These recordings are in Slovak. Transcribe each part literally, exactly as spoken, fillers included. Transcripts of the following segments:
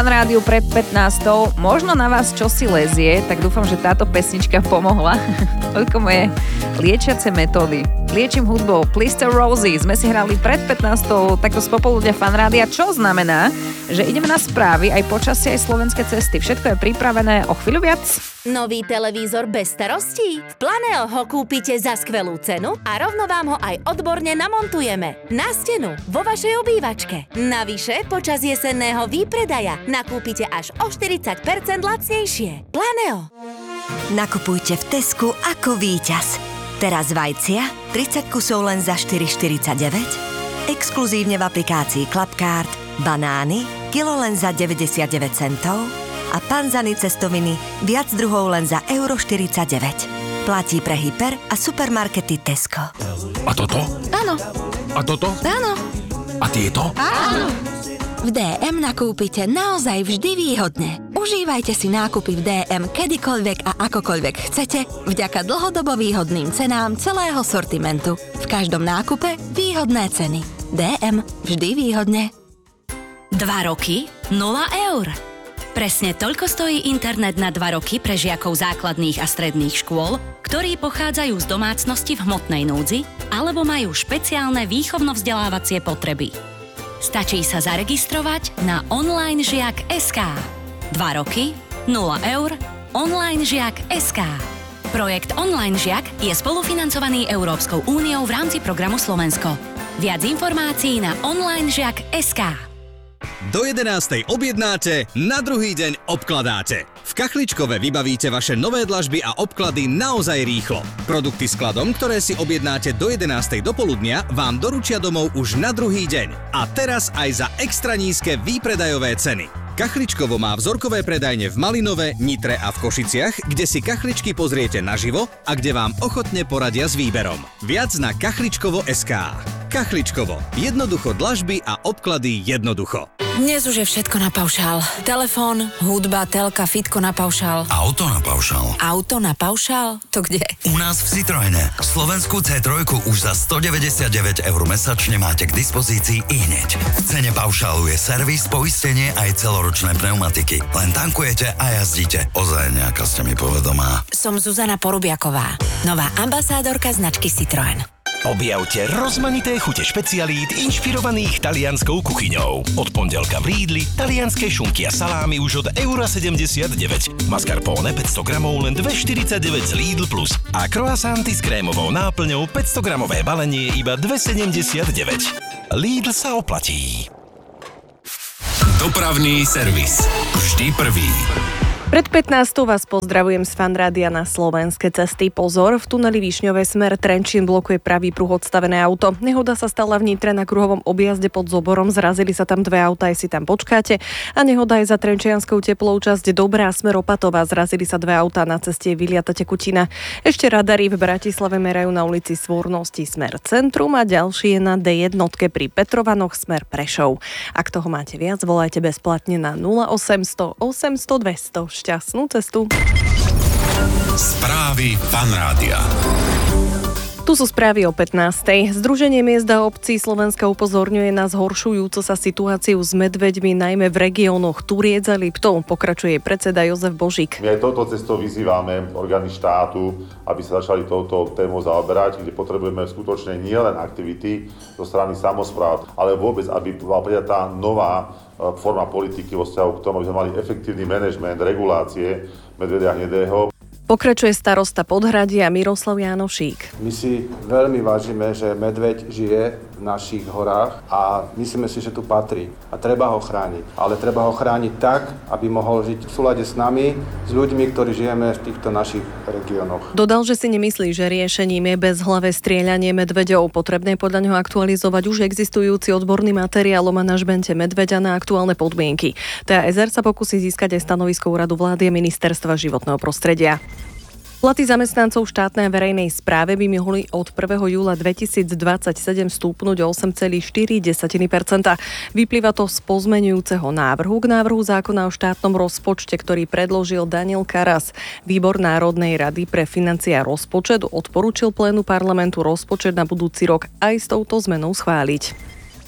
Rádiu pred pätnástou. Možno na vás čosi lezie, tak dúfam, že táto pesnička pomohla. Toľko moje liečiace metódy. Liečím hudbou Plister Rosie. Sme si hrali pred pätnástou takto z popoludňa Fan Rádia, čo znamená, že ideme na správy aj počasie, aj slovenské cesty. Všetko je pripravené, o chvíľu viac. Nový televízor bez starostí? V Planeo ho kúpite za skvelú cenu a rovno vám ho aj odborne namontujeme. Na stenu, vo vašej obývačke. Navyše, počas jesenného výpredaja nakúpite až o štyridsať percent lacnejšie. Planeo. Nakupujte v Tesku ako víťaz. Teraz vajcia tridsať kusov len za štyri štyridsaťdeväť, exkluzívne v aplikácii Clubcard, banány kilo len za deväťdesiatdeväť centov a panzany cestoviny viac druhov len za euro štyridsaťdeväť. Platí pre hyper a supermarkety Tesco. A toto? Áno. A toto? Áno. A tieto? Áno. V dé em nakúpite naozaj vždy výhodne. Užívajte si nákupy v dé em kedykoľvek a akokoľvek chcete vďaka dlhodobo výhodným cenám celého sortimentu. V každom nákupe výhodné ceny. dé em vždy výhodne. Dva roky, nula eur. Presne toľko stojí internet na dva roky pre žiakov základných a stredných škôl, ktorí pochádzajú z domácnosti v hmotnej núdzi alebo majú špeciálne výchovno-vzdelávacie potreby. Stačí sa zaregistrovať na onlinežiak bodka es ká. Dva roky, nula eur, onlinežiak bodka es ká. Projekt Online Žiak je spolufinancovaný Európskou úniou v rámci programu Slovensko. Viac informácií na onlinežiak bodka es ká. Do jedenástej objednáte, na druhý deň obkladáte. V Kachličkove vybavíte vaše nové dlažby a obklady naozaj rýchlo. Produkty skladom, ktoré si objednáte do jedenástej do poludnia, vám doručia domov už na druhý deň. A teraz aj za extra nízke výpredajové ceny. Kachličkovo má vzorkové predajne v Malinove, Nitre a v Košiciach, kde si kachličky pozriete naživo a kde vám ochotne poradia s výberom. Viac na kachličkovo bodka es ká. Kachličkovo. Jednoducho dlažby a obklady jednoducho. Dnes už je všetko na paušál. Telefón, hudba, telka, fitko na paušál. Auto na paušál. Auto na paušál? To kde? U nás v Citroene. Slovenskú cé tri už za stodeväťdesiatdeväť eur mesačne máte k dispozícii i hneď. V cene paušálu je servis, poistenie aj celoročné pneumatiky. Len tankujete a jazdíte. Ozaj nejaká ste mi povedomá. Som Zuzana Porubiaková, nová ambasádorka značky Citroen. Objavte rozmanité chute špecialít inšpirovaných talianskou kuchyňou. Od pondelka v Lidli talianské šunky a salámy už od euro sedemdesiatdeväť. Mascarpone päťsto gramov len dva štyridsaťdeväť z Lidl Plus. A croissanty s krémovou náplňou päťsto gramové balenie iba dva sedemdesiatdeväť. Lidl sa oplatí. Dopravný servis. Vždy prvý. Pred pätnástou vás pozdravujem z Fan Rádia na slovenské cesty. Pozor, v tuneli Višňové smer Trenčín blokuje pravý pruh odstavené auto. Nehoda sa stala v Nitre na kruhovom objazde pod Zoborom. Zrazili sa tam dve autá, aj si tam počkáte. A nehoda je za trenčianskou teplou časť Dobrá smer Opatová. Zrazili sa dve autá na ceste vyliata tekutina. Ešte radary v Bratislave merajú na ulici Svornosti smer Centrum a ďalší je na dé jedna pri Petrovanoch smer Prešov. Ak toho máte viac, volajte bezplatne na nula osemsto osemsto dvesto. Šťastnú cestu. Správy Fan Rádia. Tu sú správy o pätnástej. Združenie miest a obcí Slovenska upozorňuje na zhoršujúcu sa situáciu s medveďmi, najmä v regiónoch Turiec a Liptov. Pokračuje predseda Jozef Božík. My aj touto cestou vyzývame orgány štátu, aby sa začali touto témou zaoberať, kde potrebujeme skutočne nielen aktivity zo strany samospráv, ale vôbec, aby bola prijatá nová forma politiky vo vzťahu k tomu, aby sme mali efektívny manažment, regulácie medvedia hnedého. Pokračuje starosta Podhradia Miroslav Jánošík. My si veľmi vážime, že medveď žije v našich horách a myslíme si, že tu patrí. A treba ho chrániť. Ale treba ho chrániť tak, aby mohol žiť v súlade s nami, s ľuďmi, ktorí žijeme v týchto našich regiónoch. Dodal, že si nemyslí, že riešením je bezhlavé strieľanie medveďov. Potrebné podľa neho aktualizovať už existujúci odborný materiál o manažmente medveďa na aktuálne podmienky. té á es er sa pokusí získať aj stanovisko úradu vlády a ministerstva životného prostredia. Platy zamestnancov štátnej a verejnej správe by mohli od prvého júla dvetisícdvadsaťsedem stúpnuť o osem celá štyri percenta. Vyplýva to z pozmeňujúceho návrhu k návrhu zákona o štátnom rozpočte, ktorý predložil Daniel Karas. Výbor Národnej rady pre financie a rozpočet odporúčil plénu parlamentu rozpočet na budúci rok aj s touto zmenou schváliť.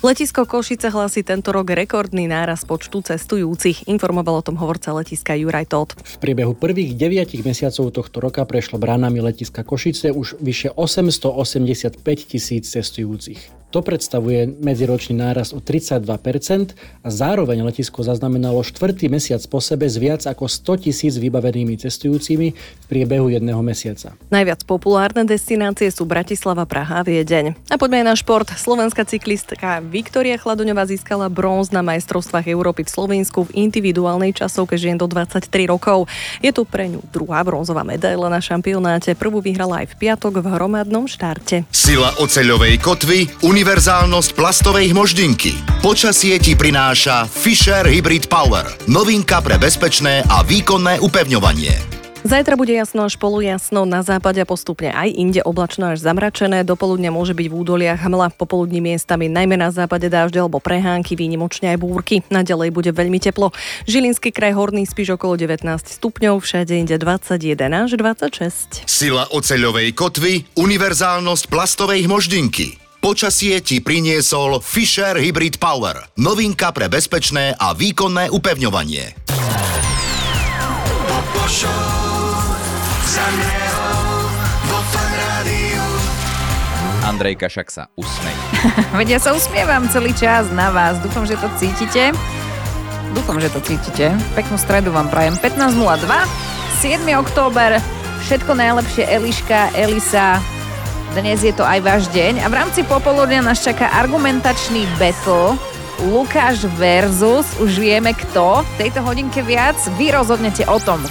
Letisko Košice hlási tento rok rekordný náraz počtu cestujúcich. Informoval o tom hovorca letiska Juraj Tóth. V priebehu prvých deviatich mesiacov tohto roka prešlo bránami letiska Košice už vyše osemstoosemdesiatpäť tisíc cestujúcich. To predstavuje medziročný nárast o tridsaťdva percent a zároveň letisko zaznamenalo štvrtý mesiac po sebe s viac ako sto tisíc vybavenými cestujúcimi v priebehu jedného mesiaca. Najviac populárne destinácie sú Bratislava, Praha a Viedeň. A poďme aj na šport. Slovenská cyklistka Viktória Chladoňová získala bronz na majstrovstvách Európy v Slovensku v individuálnej časovke žien do dvadsaťtri rokov. Je to pre ňu druhá bronzová medaila na šampionáte. Prvú vyhrala aj v piatok v hromadnom štarte. Sila oceľovej kotvy, univerzálnosť plastovej hmoždinky. Počasie ti prináša Fisher Hybrid Power. Novinka pre bezpečné a výkonné upevňovanie. Zajtra bude jasno až polujasno, na západe a postupne aj inde oblačno až zamračené. Do poludnia môže byť v údoliach hmla, popoludní miestami najmä na západe dážď alebo prehánky, výnimočne aj búrky. Naďalej bude veľmi teplo. Žilinský kraj, Horný Spiš okolo devätnásť stupňov, všade inde dvadsaťjeden až dvadsaťšesť. Sila oceľovej kotvy, univerzálnosť plastovej hmoždinky. Počasie ti priniesol Fisher Hybrid Power. Novinka pre bezpečné a výkonné upevňovanie. Andrejka, však sa usmej. Veď ja sa usmievam celý čas na vás. Dúfam, že to cítite. Dúfam, že to cítite. Peknú stredu vám prajem. pätnásť nula dva, siedmy október. Všetko najlepšie, Eliška, Elisa. Dnes je to aj váš deň. A v rámci popoludnia nás čaká argumentačný battle. Lukáš versus, už vieme kto. V tejto hodinke viac. Vy rozhodnete o tom,